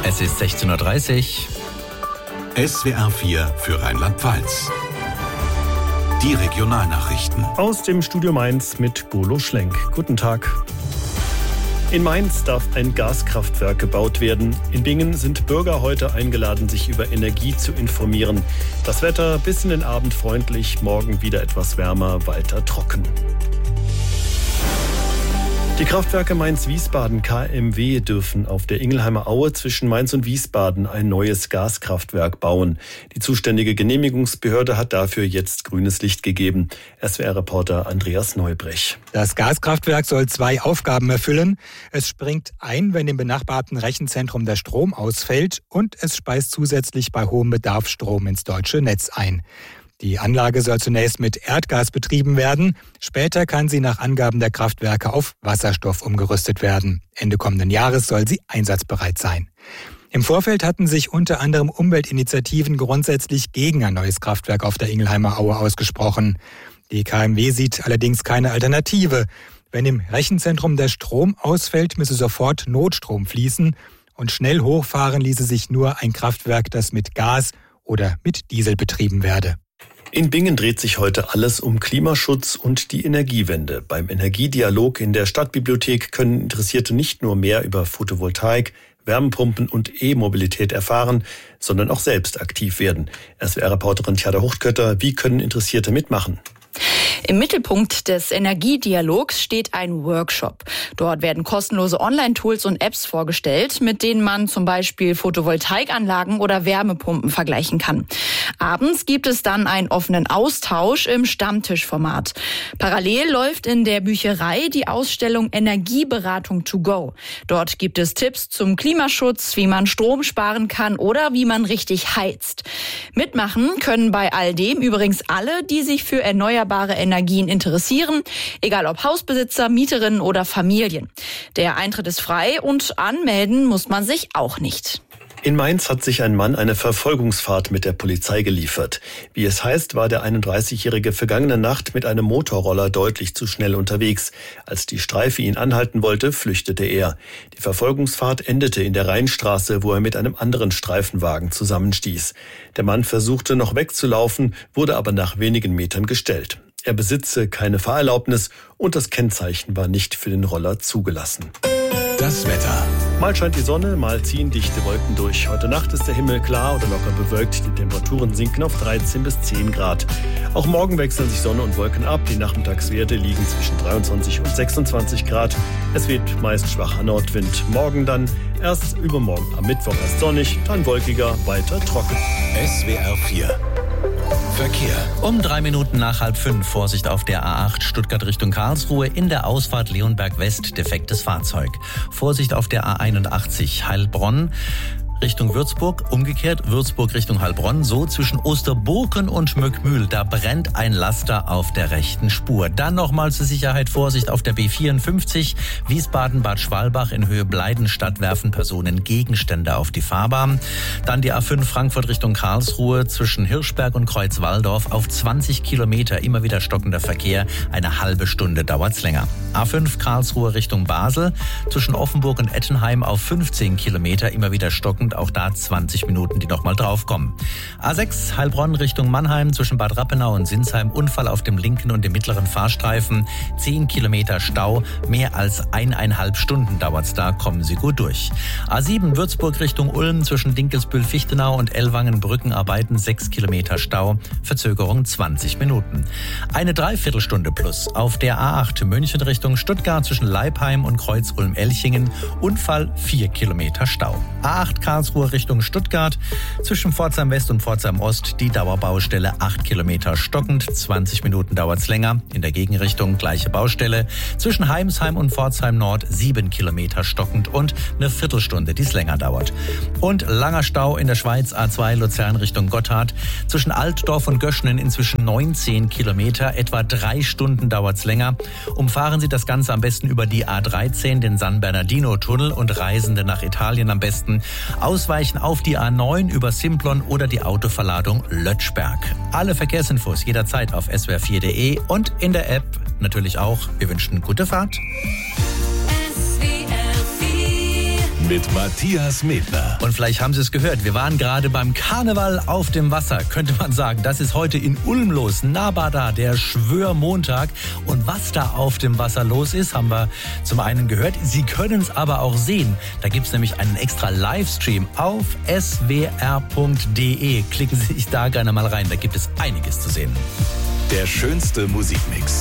Es ist 16.30 Uhr. SWR 4 für Rheinland-Pfalz. Die Regionalnachrichten. Aus dem Studio Mainz mit Golo Schlenk. Guten Tag. In Mainz darf ein Gaskraftwerk gebaut werden. In Bingen sind Bürger heute eingeladen, sich über Energie zu informieren. Das Wetter bis in den Abend freundlich, morgen wieder etwas wärmer, weiter trocken. Die Kraftwerke Mainz-Wiesbaden KMW dürfen auf der Ingelheimer Aue zwischen Mainz und Wiesbaden ein neues Gaskraftwerk bauen. Die zuständige Genehmigungsbehörde hat dafür jetzt grünes Licht gegeben. SWR-Reporter Andreas Neubrech. Das Gaskraftwerk soll 2 Aufgaben erfüllen. Es springt ein, wenn im benachbarten Rechenzentrum der Strom ausfällt, und es speist zusätzlich bei hohem Bedarf Strom ins deutsche Netz ein. Die Anlage soll zunächst mit Erdgas betrieben werden. Später kann sie nach Angaben der Kraftwerke auf Wasserstoff umgerüstet werden. Ende kommenden Jahres soll sie einsatzbereit sein. Im Vorfeld hatten sich unter anderem Umweltinitiativen grundsätzlich gegen ein neues Kraftwerk auf der Ingelheimer Aue ausgesprochen. Die KMW sieht allerdings keine Alternative. Wenn im Rechenzentrum der Strom ausfällt, müsse sofort Notstrom fließen. Und schnell hochfahren ließe sich nur ein Kraftwerk, das mit Gas oder mit Diesel betrieben werde. In Bingen dreht sich heute alles um Klimaschutz und die Energiewende. Beim Energiedialog in der Stadtbibliothek können Interessierte nicht nur mehr über Photovoltaik, Wärmepumpen und E-Mobilität erfahren, sondern auch selbst aktiv werden. SWR-Reporterin Tjada Huchtkötter, wie können Interessierte mitmachen? Im Mittelpunkt des Energiedialogs steht ein Workshop. Dort werden kostenlose Online-Tools und Apps vorgestellt, mit denen man zum Beispiel Photovoltaikanlagen oder Wärmepumpen vergleichen kann. Abends gibt es dann einen offenen Austausch im Stammtischformat. Parallel läuft in der Bücherei die Ausstellung Energieberatung to go. Dort gibt es Tipps zum Klimaschutz, wie man Strom sparen kann oder wie man richtig heizt. Mitmachen können bei all dem übrigens alle, die sich für erneuerbare Energien interessieren, egal ob Hausbesitzer, Mieterinnen oder Familien. Der Eintritt ist frei und anmelden muss man sich auch nicht. In Mainz hat sich ein Mann eine Verfolgungsfahrt mit der Polizei geliefert. Wie es heißt, war der 31-Jährige vergangene Nacht mit einem Motorroller deutlich zu schnell unterwegs. Als die Streife ihn anhalten wollte, flüchtete er. Die Verfolgungsfahrt endete in der Rheinstraße, wo er mit einem anderen Streifenwagen zusammenstieß. Der Mann versuchte noch wegzulaufen, wurde aber nach wenigen Metern gestellt. Er besitze keine Fahrerlaubnis und das Kennzeichen war nicht für den Roller zugelassen. Das Wetter. Mal scheint die Sonne, mal ziehen dichte Wolken durch. Heute Nacht ist der Himmel klar oder locker bewölkt. Die Temperaturen sinken auf 13 bis 10 Grad. Auch morgen wechseln sich Sonne und Wolken ab. Die Nachmittagswerte liegen zwischen 23 und 26 Grad. Es weht meist schwacher Nordwind. Morgen dann erst übermorgen am Mittwoch erst sonnig, dann wolkiger, weiter trocken. SWR 4 Verkehr. Um 3 Minuten nach 4:30 Vorsicht auf der A8 Stuttgart Richtung Karlsruhe, in der Ausfahrt Leonberg West defektes Fahrzeug. Vorsicht auf der A81 Heilbronn Richtung Würzburg, umgekehrt Würzburg Richtung Heilbronn, so zwischen Osterburken und Möckmühl, da brennt ein Laster auf der rechten Spur. Dann nochmal zur Sicherheit Vorsicht auf der B54 Wiesbaden-Bad Schwalbach in Höhe Bleidenstadt, werfen Personen Gegenstände auf die Fahrbahn. Dann die A5 Frankfurt Richtung Karlsruhe zwischen Hirschberg und Kreuzwaldorf auf 20 Kilometer, immer wieder stockender Verkehr, eine halbe Stunde dauert's länger. A5 Karlsruhe Richtung Basel zwischen Offenburg und Ettenheim auf 15 Kilometer, immer wieder stockend, auch da 20 Minuten, die nochmal draufkommen. A6 Heilbronn Richtung Mannheim zwischen Bad Rappenau und Sinsheim, Unfall auf dem linken und dem mittleren Fahrstreifen, 10 Kilometer Stau, mehr als 1,5 Stunden dauert's da, kommen Sie gut durch. A7 Würzburg Richtung Ulm zwischen Dinkelsbühl-Fichtenau und Ellwangen-Brückenarbeiten, 6 Kilometer Stau, Verzögerung 20 Minuten. Eine Dreiviertelstunde plus auf der A8 München Richtung Stuttgart zwischen Leipheim und Kreuz-Ulm-Elchingen, Unfall 4 Kilometer Stau. A8 Karlsruhe Richtung Stuttgart zwischen Pforzheim West und Pforzheim Ost, die Dauerbaustelle 8 Kilometer stockend, 20 Minuten dauert's länger. In der Gegenrichtung gleiche Baustelle zwischen Heimsheim und Pforzheim Nord, 7 Kilometer stockend und eine Viertelstunde, die es länger dauert. Und langer Stau in der Schweiz, A2 Luzern Richtung Gotthard zwischen Altdorf und Göschenen, inzwischen 19 Kilometer, etwa 3 Stunden dauert's länger. Umfahren Sie das Ganze am besten über die A13, den San Bernardino-Tunnel, und Reisende nach Italien am besten ausweichen auf die A9 über Simplon oder die Autoverladung Lötschberg. Alle Verkehrsinfos jederzeit auf swr4.de und in der App natürlich auch. Wir wünschen gute Fahrt. mit Matthias Medler. Und vielleicht haben Sie es gehört, wir waren gerade beim Karneval auf dem Wasser, könnte man sagen. Das ist heute in Ulm los, Nabada, der Schwörmontag. Und was da auf dem Wasser los ist, haben wir zum einen gehört. Sie können es aber auch sehen. Da gibt es nämlich einen extra Livestream auf swr.de. Klicken Sie sich da gerne mal rein, da gibt es einiges zu sehen. Der schönste Musikmix.